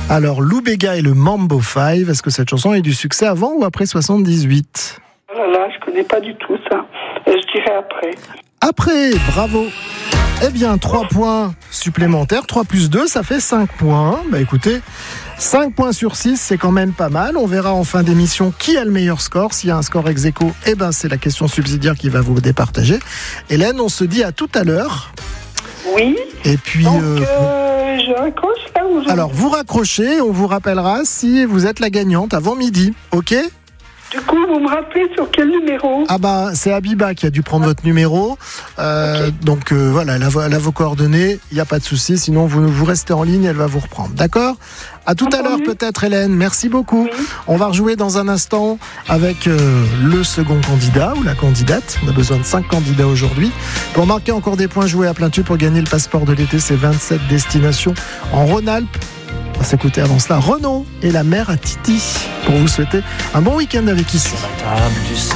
Alors, Lou Béga et le Mambo 5, est-ce que cette chanson a eu du succès avant ou après 78 ? Oh là là, je connais pas du tout ça. Je dirais après. Après, bravo. Eh bien, 3 points supplémentaires, 3 plus 2, ça fait 5 points. Bah écoutez, 5 points sur 6, c'est quand même pas mal. On verra en fin d'émission qui a le meilleur score. S'il y a un score ex-aequo, eh ben, c'est la question subsidiaire qui va vous départager. Hélène, on se dit à tout à l'heure. Oui. Et puis, donc, je raccroche là ou je... alors, vous raccrochez, on vous rappellera si vous êtes la gagnante avant midi, ok ? Du coup, vous me rappelez sur quel numéro ? Ah bah, c'est Abiba qui a dû prendre votre numéro. Okay. Donc voilà, elle a vos coordonnées, il n'y a pas de souci. Sinon, vous restez en ligne, elle va vous reprendre. D'accord ? À tout à l'heure peut-être, Hélène. Merci beaucoup. Oui. On va rejouer dans un instant avec le second candidat ou la candidate. On a besoin de 5 candidats aujourd'hui. Pour marquer encore des points, jouer à plein tube pour gagner le passeport de l'été, c'est 27 destinations en Rhône-Alpes. On va s'écouter avant cela Renaud et la mère à Titi pour vous souhaiter un bon week-end avec ici.